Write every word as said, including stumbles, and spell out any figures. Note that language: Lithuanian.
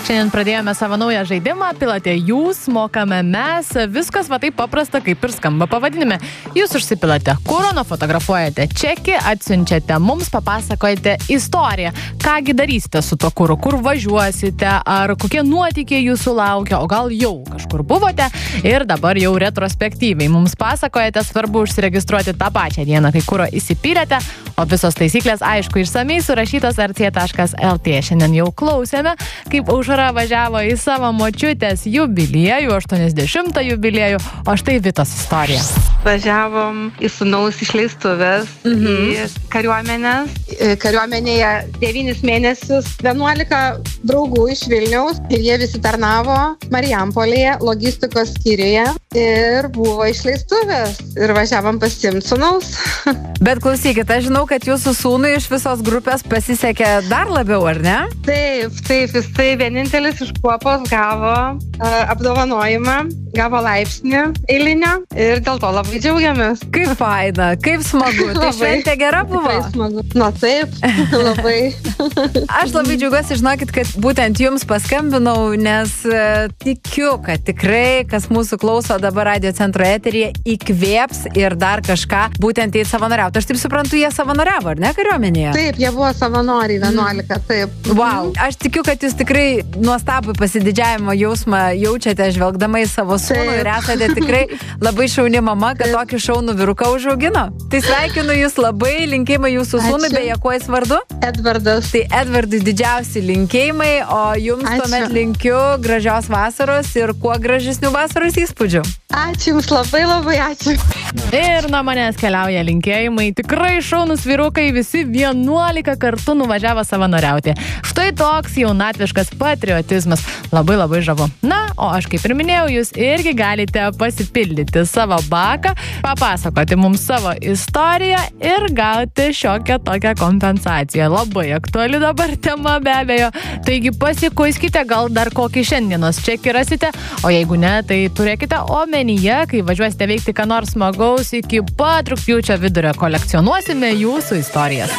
Šiandien pradėjome savo naują žaidimą, pilate jūs, mokame mes, viskas va taip paprasta, kaip ir skamba pavadinime. Jūs užsipilate kuro, nufotografuojate čekį, atsiunčiate mums, papasakojate istoriją. Kągi darysite su tuo kuru, kur važiuosite, ar kokie nuotykiai jūsų laukia, o gal jau kažkur buvote ir dabar jau retrospektyviai mums pasakojate, svarbu užsiregistruoti tą pačią dieną, kai kuro įsipylėte, o visos taisyklės, aišku, išsamiai surašytos er cė taškas el tė. Šiandien jau klausėme, kaip Aušra važiavo į savo močiutės jubiliejų, aštuoniasdešimtą jubiliejų, o štai Vitos istorija. Važiavom į sūnaus išleistuvės, mhm. į kariuomenės. Kariuomenėje devynis mėnesius, vienuolika draugų iš Vilniaus ir jie visi tarnavo Marijampolėje, logistikos skyriuje ir buvo išleistuvės ir važiavom pasiimti sūnaus. Bet klausykit, aš žinau, kad jūsų sūnui iš visos grupės pasisekė dar labiau, ar ne? Taip, taip, jis tai vienintelis iš kuopos gavo uh, apdovanojimą, gavo laipsnį eilinio ir dėl to labai džiaugiamės. Kaip faina, kaip smagu. Tai šventė gera buvo? Tikrai smagu. Na taip, labai. Aš labai džiaugiuosi, žinokit, kad būtent jums paskambinau, nes uh, tikiu, kad tikrai, kas mūsų klauso dabar radio centro eteryje, įkvėps ir dar kažką būtent į savanoriauti. Aš taip suprantu, jie savanoriavo, ar ne, kariuomenėje? Taip, jie buvo savanoriai, vienuolika, taip. Wow, aš tikiu, kad jūs tikrai nuostabų pasididžiavimo jausmą jaučiate žvelgdama į savo sūnų ir esate tikrai labai šauni mama, kad tokį šaunų vyruką užaugino. Tai sveikinu jūs labai, linkėjimai jūsų sūnui, beje, kuo jis vardu? Edvardas. Tai Edvardui didžiausi linkėjimai, o jums ačiū. Tuomet linkiu gražios vasaros ir kuo gražesnių vasaros įspūdžių. Ačiū jums labai labai ačiū. Ir nuo manęs keliauja linkėjimai. Tikrai šaunus vyrukai, visi vienuolika kartų nuvažiavo savanoriauti. Štai toks jaunatviškas patriotizmas. Labai labai žavu. Na, o aš kaip ir minėjau, jūs irgi galite pasipildyti savo baką, papasakoti mums savo istoriją ir gauti šiokią tokią kompensaciją. Labai aktuali dabar tema be abejo. Taigi pasikuiskite, gal dar kokį šiandienos čekį rasite, o jeigu ne, tai turėkite omenyje, kai važiuosite veikti ką nors smagaus, iki pat rugpjūčio vidurio kolekcionuosime jūsų istorijas.